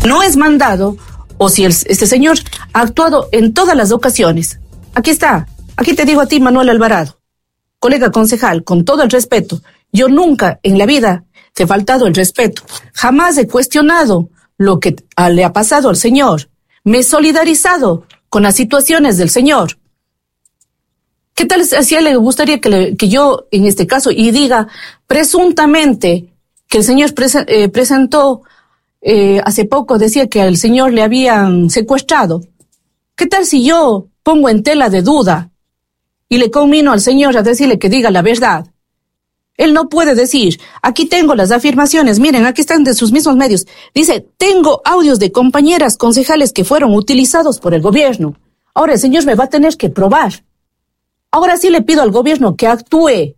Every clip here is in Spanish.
no es mandado o si este señor ha actuado en todas las ocasiones. Aquí está, aquí te digo a ti, Manuel Alvarado, colega concejal, con todo el respeto, yo nunca en la vida te he faltado el respeto, jamás he cuestionado lo que le ha pasado al señor, me he solidarizado con las situaciones del señor. ¿Qué tal si a él le gustaría que yo, en este caso, y diga presuntamente que el señor presentó, hace poco decía que al señor le habían secuestrado? ¿Qué tal si yo pongo en tela de duda y le conmino al señor a decirle que diga la verdad? Él no puede decir, aquí tengo las afirmaciones, miren, aquí están de sus mismos medios. Dice, tengo audios de compañeras concejales que fueron utilizados por el gobierno. Ahora el señor me va a tener que probar. Ahora sí le pido al gobierno que actúen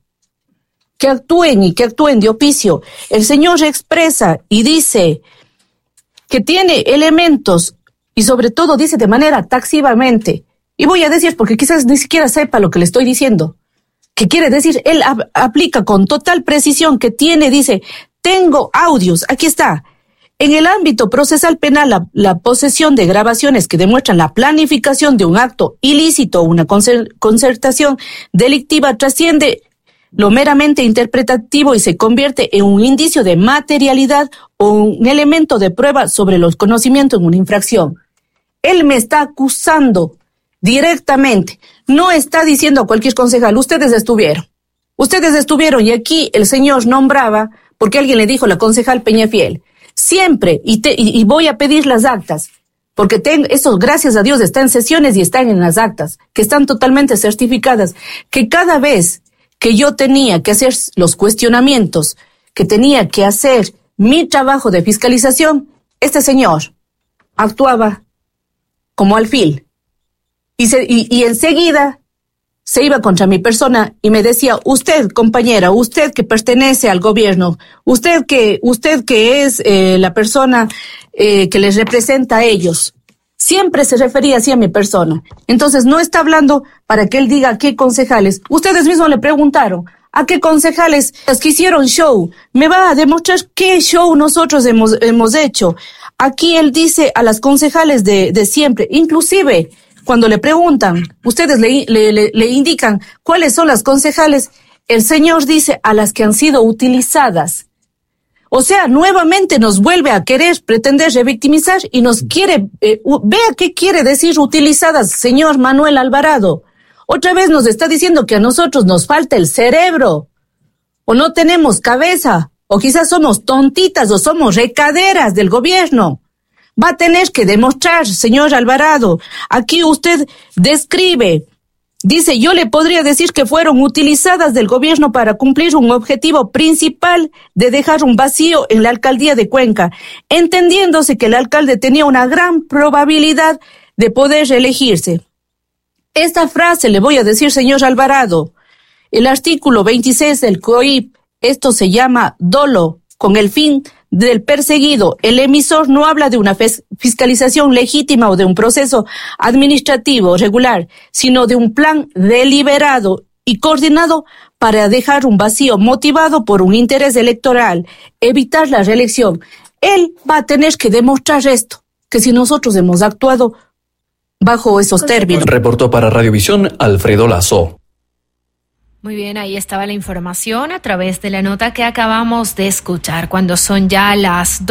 de oficio. El señor expresa y dice que tiene elementos y sobre todo dice de manera taxivamente. Y voy a decir, porque quizás ni siquiera sepa lo que le estoy diciendo. ¿Qué quiere decir? Él aplica con total precisión que tiene, dice, tengo audios, aquí está. En el ámbito procesal penal, la posesión de grabaciones que demuestran la planificación de un acto ilícito o una concertación delictiva trasciende lo meramente interpretativo y se convierte en un indicio de materialidad o un elemento de prueba sobre los conocimientos en una infracción. Él me está acusando directamente, no está diciendo a cualquier concejal, ustedes estuvieron y aquí el señor nombraba, porque alguien le dijo la concejal Peñafiel, siempre, y voy a pedir las actas, porque eso gracias a Dios está en sesiones y están en las actas, que están totalmente certificadas, que cada vez que yo tenía que hacer los cuestionamientos, que tenía que hacer mi trabajo de fiscalización, este señor actuaba como alfil. Y enseguida se iba contra mi persona y me decía, usted, compañera, usted que pertenece al gobierno, usted que es la persona que les representa a ellos. Siempre se refería así a mi persona. Entonces no está hablando para que él diga a qué concejales. Ustedes mismos le preguntaron, ¿a qué concejales que hicieron show? Me va a demostrar qué show nosotros hemos hecho. Aquí él dice a las concejales de siempre, inclusive cuando le preguntan, ustedes le indican cuáles son las concejales, el señor dice a las que han sido utilizadas. O sea, nuevamente nos vuelve a querer pretender revictimizar y nos quiere, vea qué quiere decir utilizadas, señor Manuel Alvarado. Otra vez nos está diciendo que a nosotros nos falta el cerebro, o no tenemos cabeza, o quizás somos tontitas o somos recaderas del gobierno. Va a tener que demostrar, señor Alvarado. Aquí usted describe, dice, yo le podría decir que fueron utilizadas del gobierno para cumplir un objetivo principal de dejar un vacío en la alcaldía de Cuenca, entendiéndose que el alcalde tenía una gran probabilidad de poder reelegirse. Esta frase le voy a decir, señor Alvarado, el artículo 26 del COIP, esto se llama dolo, con el fin del perseguido. El emisor no habla de una fiscalización legítima o de un proceso administrativo regular, sino de un plan deliberado y coordinado para dejar un vacío motivado por un interés electoral, evitar la reelección. Él va a tener que demostrar esto, que si nosotros hemos actuado bajo esos términos. Reportó para Radiovisión Alfredo Lazo. Muy bien, ahí estaba la información a través de la nota que acabamos de escuchar. Cuando son ya las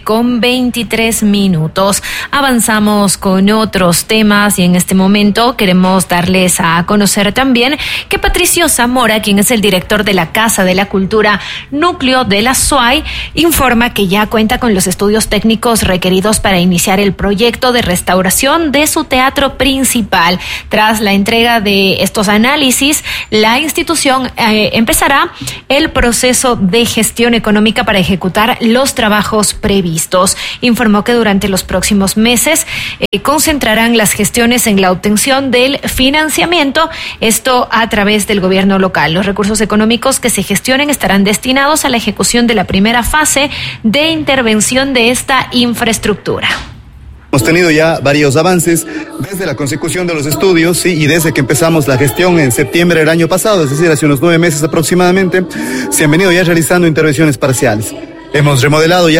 12:23. Avanzamos con otros temas y en este momento queremos darles a conocer también que Patricio Zamora, quien es el director de la Casa de la Cultura Núcleo de la SUAY, informa que ya cuenta con los estudios técnicos requeridos para iniciar el proyecto de restauración de su teatro principal. Tras la entrega de estos análisis, la institución empezará el proceso de gestión económica para ejecutar los trabajos previstos. Informó que durante los próximos meses concentrarán las gestiones en la obtención del financiamiento, esto a través del gobierno local. Los recursos económicos que se gestionen estarán destinados a la ejecución de la primera fase de intervención de esta infraestructura. Hemos tenido ya varios avances desde la consecución de los estudios, ¿sí? Y desde que empezamos la gestión en septiembre del año pasado, es decir, hace unos 9 meses aproximadamente, se han venido ya realizando intervenciones parciales. Hemos remodelado ya